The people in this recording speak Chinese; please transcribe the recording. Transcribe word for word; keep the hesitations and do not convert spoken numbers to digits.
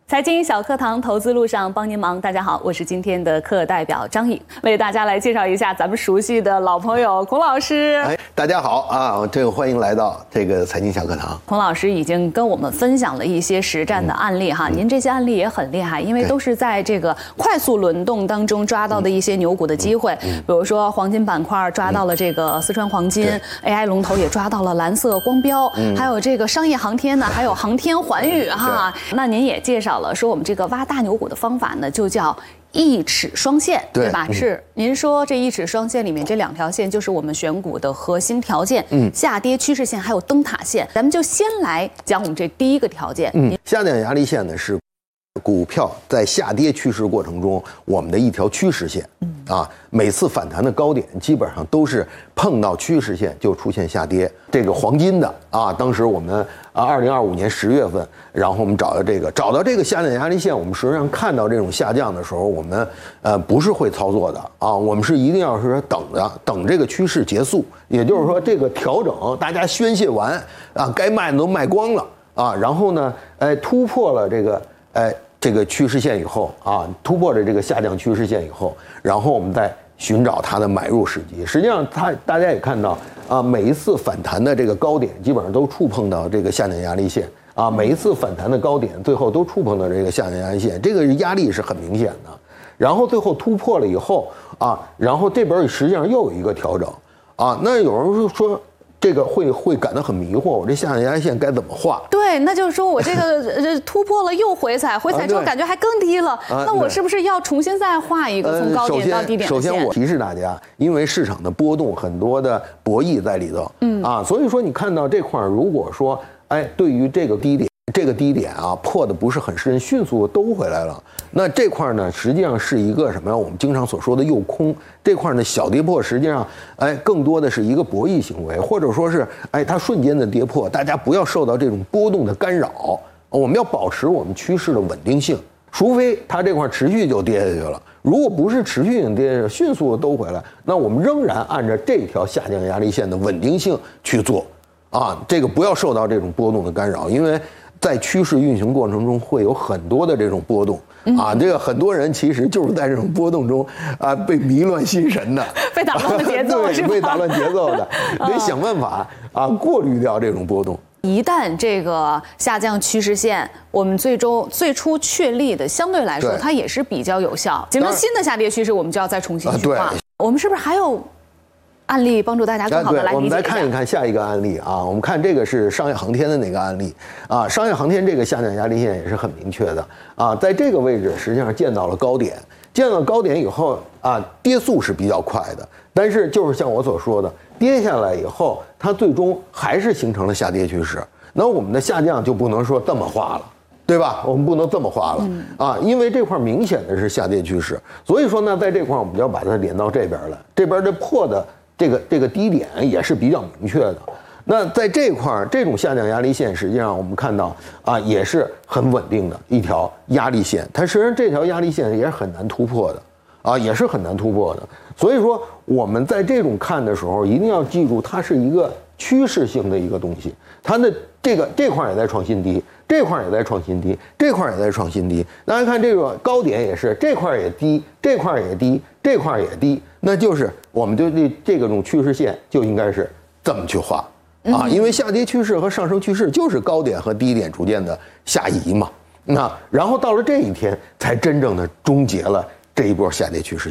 财经小课堂，投资路上帮您忙。大家好，我是今天的课代表张颖，为大家来介绍一下咱们熟悉的老朋友孔老师。 哎，大家好啊，这个欢迎来到这个财经小课堂。 孔老师已经跟我们分享了一些实战的案例哈，嗯、您这些案例也很厉害，因为都是在这个快速轮动当中抓到的一些牛股的机会，嗯嗯、比如说黄金板块抓到了这个四川黄金、嗯、，A I 龙头也抓到了蓝色光标，嗯、还有这个商业航天呢，还有航天环宇哈。那您也介绍了说我们这个挖大牛股的方法呢，就叫一尺双线， 对, 对吧？嗯、是您说这一尺双线里面这两条线就是我们选股的核心条件，嗯，下跌趋势线还有灯塔线。咱们就先来讲我们这第一个条件， 嗯，下降压力线呢是股票在下跌趋势过程中我们的一条趋势线，嗯啊，每次反弹的高点基本上都是碰到趋势线就出现下跌。这个黄金的啊，当时我们啊，二零二五年十月份，然后我们找到这个找到这个下降压力线，我们实际上看到这种下降的时候，我们呃不是会操作的啊，我们是一定要是等着等这个趋势结束，也就是说这个调整大家宣泄完啊，该卖的都卖光了啊，然后呢，哎突破了这个哎。这个趋势线以后啊，突破了这个下降趋势线以后，然后我们再寻找它的买入时机。实际上，它大家也看到啊，每一次反弹的这个高点基本上都触碰到这个下降压力线啊，每一次反弹的高点最后都触碰到这个下降压力线，这个压力是很明显的。然后最后突破了以后啊，然后这边实际上又有一个调整啊，那有人说。这个会会感到很迷惑，我这下降压力线该怎么画？ 对，那就是说我这个呃突破了又回踩，回踩之后感觉还更低了，啊、那我是不是要重新再画一个从高点到低点的线？ 首先，首先我提示大家，因为市场的波动很多的博弈在里头，嗯啊，所以说你看到这块，如果说哎对于这个低点。这个低点啊破的不是很深，迅速兜回来了。那这块呢，实际上是一个什么呀？我们经常所说的诱空。这块呢，小跌破，实际上，哎，更多的是一个博弈行为，或者说是，哎，它瞬间的跌破，大家不要受到这种波动的干扰。我们要保持我们趋势的稳定性，除非它这块持续就跌下去了。如果不是持续性跌下去，迅速的兜回来，那我们仍然按照这条下降压力线的稳定性去做。啊，这个不要受到这种波动的干扰，因为。在趋势运行过程中会有很多的这种波动啊，这个很多人其实就是在这种波动中啊被迷乱心神的， 被打乱了节奏对， 是吧？ 被打乱节奏的，得想办法啊过滤掉这种波动。 一旦这个下降趋势线，我们最终最初确立的，相对来说它也是比较有效。形成新的下跌趋势，我们就要再重新去画。我们是不是还有？案例帮助大家更好的来理解一下。 我们来看一看下一个案例啊，我们看这个是商业航天的那个案例啊，商业航天这个下降压力线也是很明确的啊，在这个位置实际上见到了高点，见到高点以后啊，跌速是比较快的，但是就是像我所说的，跌下来以后，它最终还是形成了下跌趋势，那我们的下降就不能说这么画了。对吧？我们不能这么画了、嗯、啊，因为这块明显的是下跌趋势，所以说呢，在这块我们就要把它连到这边来，这边的破的这个这个低点也是比较明确的。那在这块这种下降压力线，实际上我们看到啊，也是很稳定的一条压力线，它实际上这条压力线也是很难突破的啊，也是很难突破的。所以说我们在这种看的时候，一定要记住，它是一个趋势性的一个东西，它的这个这块也在创新低。这块也在创新低，这块也在创新低。大家看这个高点也是，这块也低，这块也低，这块也低，那就是我们对这这个种趋势线就应该是这么去画啊，因为下跌趋势和上升趋势就是高点和低点逐渐的下移嘛。那然后到了这一天，才真正的终结了这一波下跌趋势。